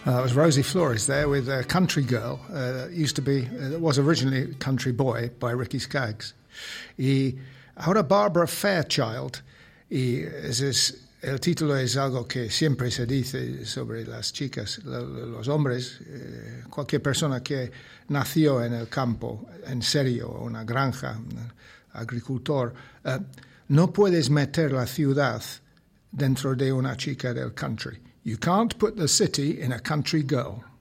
It was Rosie Flores there with a country girl. Was originally Country Boy by Ricky Skaggs. Y ahora Barbara Fairchild. Y el título es algo que siempre se dice sobre las chicas, los hombres, cualquier persona que nació en el campo, en serio, una granja, un agricultor, no puedes meter la ciudad dentro de una chica del country. You can't put the city in a country girl.